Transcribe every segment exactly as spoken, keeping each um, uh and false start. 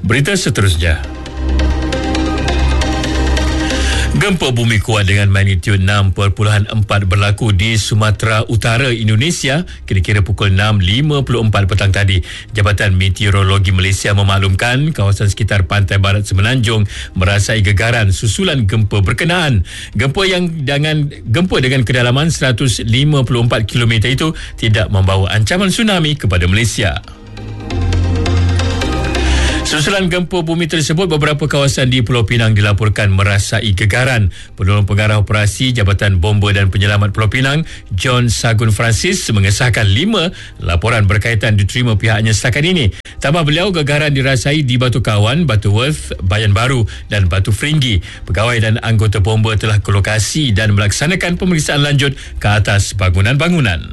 Berita seterusnya. Gempa bumi kuat dengan magnitudo enam perpuluhan empat berlaku di Sumatera Utara, Indonesia kira-kira pukul enam lima puluh empat petang tadi. Jabatan Meteorologi Malaysia memaklumkan kawasan sekitar pantai barat Semenanjung merasai gegaran susulan gempa berkenaan. Gempa yang dengan gempa dengan kedalaman seratus lima puluh empat kilometer itu tidak membawa ancaman tsunami kepada Malaysia. Susulan gempa bumi tersebut, beberapa kawasan di Pulau Pinang dilaporkan merasai gegaran. Penolong Pengarah Operasi Jabatan Bomba dan Penyelamat Pulau Pinang, John Sagun Francis, mengesahkan lima laporan berkaitan diterima pihaknya setakat ini. Tambah beliau, gegaran dirasai di Batu Kawan, Batu Worth, Bayan Baru dan Batu Feringgi. Pegawai dan anggota bomba telah ke lokasi dan melaksanakan pemeriksaan lanjut ke atas bangunan-bangunan.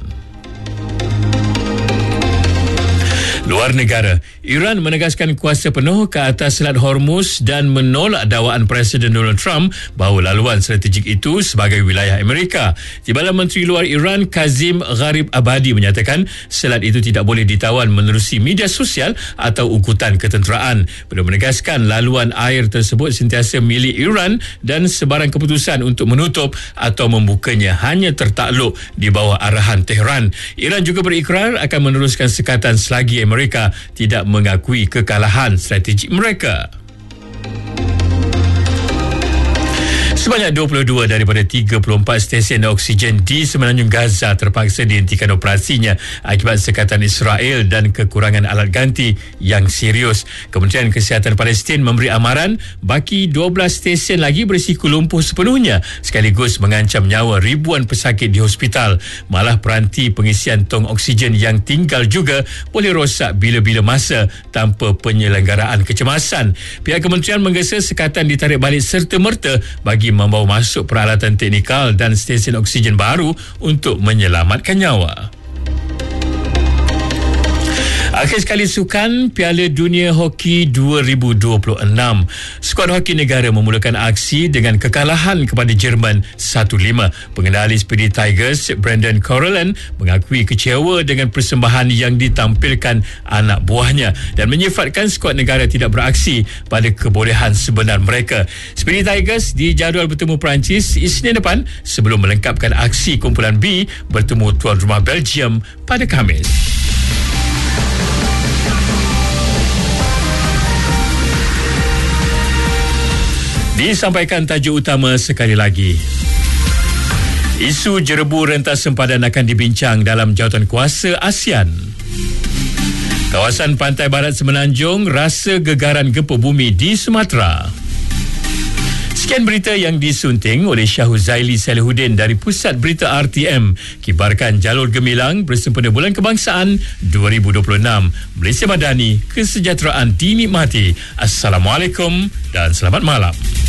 Luar negara, Iran menegaskan kuasa penuh ke atas Selat Hormuz dan menolak dakwaan Presiden Donald Trump bahawa laluan strategik itu sebagai wilayah Amerika. Timbalan Menteri Luar Iran Kazim Gharib Abadi menyatakan selat itu tidak boleh ditawan menerusi media sosial atau ugutan ketenteraan. Beliau menegaskan laluan air tersebut sentiasa milik Iran dan sebarang keputusan untuk menutup atau membukanya hanya tertakluk di bawah arahan Tehran. Iran juga berikrar akan meneruskan sekatan selagi Amerika Mereka tidak mengakui kekalahan strategik mereka. Sebanyak dua puluh dua daripada tiga puluh empat stesen oksigen di Semenanjung Gaza terpaksa dihentikan operasinya akibat sekatan Israel dan kekurangan alat ganti yang serius. Kementerian Kesihatan Palestin memberi amaran bagi dua belas stesen lagi berisiko lumpuh sepenuhnya sekaligus mengancam nyawa ribuan pesakit di hospital. Malah peranti pengisian tong oksigen yang tinggal juga boleh rosak bila-bila masa tanpa penyelenggaraan kecemasan. Pihak kementerian menggesa sekatan ditarik balik serta-merta bagi membawa masuk peralatan teknikal dan stesen oksigen baru untuk menyelamatkan nyawa. Akhir sekali sukan Piala Dunia Hoki dua ribu dua puluh enam. Skuad hoki negara memulakan aksi dengan kekalahan kepada Jerman satu lima. Pengendali Speedy Tigers Brandon Corellan mengakui kecewa dengan persembahan yang ditampilkan anak buahnya dan menyifatkan skuad negara tidak beraksi pada kebolehan sebenar mereka. Speedy Tigers dijadual bertemu Perancis Isnin depan sebelum melengkapkan aksi kumpulan B bertemu tuan rumah Belgium pada Khamis. Disampaikan tajuk utama sekali lagi. Isu jerebu rentas sempadan akan dibincang dalam jawatan kuasa ASEAN. Kawasan pantai barat Semenanjung rasa gegaran gempa bumi di Sumatera. Sekian berita yang disunting oleh Syahuzaili Salihuddin dari Pusat Berita R T M. Kibarkan jalur gemilang bersempena Bulan Kebangsaan dua ribu dua puluh enam. Malaysia Madani, kesejahteraan dinikmati. Assalamualaikum dan selamat malam.